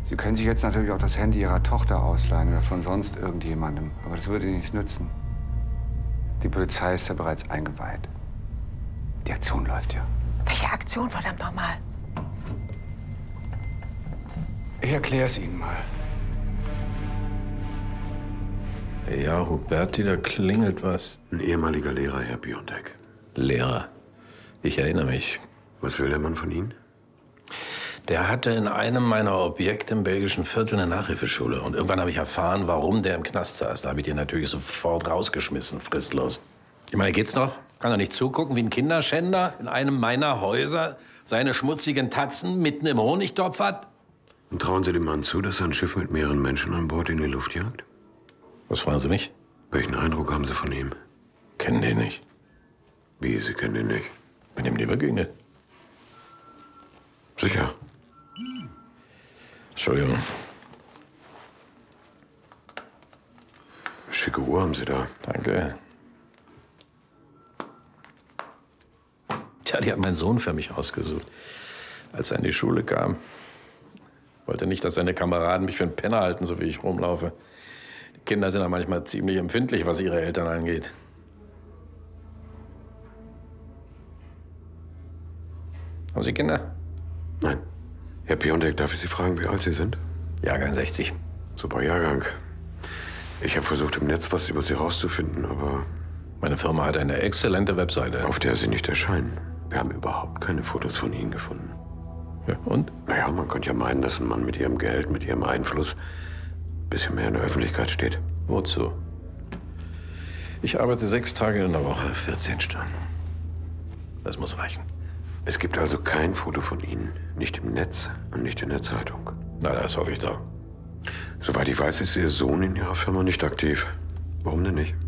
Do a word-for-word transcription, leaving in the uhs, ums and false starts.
Sie können sich jetzt natürlich auch das Handy Ihrer Tochter ausleihen oder von sonst irgendjemandem. Aber das würde Ihnen nichts nützen. Die Polizei ist ja bereits eingeweiht. Die Aktion läuft ja. Welche Aktion, verdammt nochmal? Ich erkläre es Ihnen mal. Ja, Huberti, da klingelt was. Ein ehemaliger Lehrer, Herr Biontek. Lehrer. Ich erinnere mich. Was will der Mann von Ihnen? Der hatte in einem meiner Objekte im belgischen Viertel eine Nachhilfeschule. Und irgendwann habe ich erfahren, warum der im Knast saß. Da habe ich den natürlich sofort rausgeschmissen, fristlos. Ich meine, geht's noch? Kann er nicht zugucken, wie ein Kinderschänder in einem meiner Häuser seine schmutzigen Tatzen mitten im Honigtopf hat? Und trauen Sie dem Mann zu, dass er ein Schiff mit mehreren Menschen an Bord in die Luft jagt? Was fragen Sie mich? Welchen Eindruck haben Sie von ihm? Kennen den nicht. Wie, Sie kennen ihn nicht? Bin ihm nie begegnet. Sicher. Entschuldigung. Schicke Uhr haben Sie da. Danke. Tja, die hat mein Sohn für mich ausgesucht, als er in die Schule kam. Wollte nicht, dass seine Kameraden mich für einen Penner halten, so wie ich rumlaufe. Die Kinder sind ja manchmal ziemlich empfindlich, was ihre Eltern angeht. Haben Sie Kinder? Nein. Herr Biontek, darf ich Sie fragen, wie alt Sie sind? Jahrgang sechzig. Super Jahrgang. Ich habe versucht, im Netz was über Sie rauszufinden, aber... Meine Firma hat eine exzellente Webseite. Auf der Sie nicht erscheinen. Wir haben überhaupt keine Fotos von Ihnen gefunden. Ja, und? Naja, man könnte ja meinen, dass ein Mann mit Ihrem Geld, mit Ihrem Einfluss ein bisschen mehr in der Öffentlichkeit steht. Wozu? Ich arbeite sechs Tage in der Woche, vierzehn Stunden. Das muss reichen. Es gibt also kein Foto von Ihnen. Nicht im Netz und nicht in der Zeitung. Na, das hoffe ich doch. Soweit ich weiß, ist Ihr Sohn in Ihrer Firma nicht aktiv. Warum denn nicht?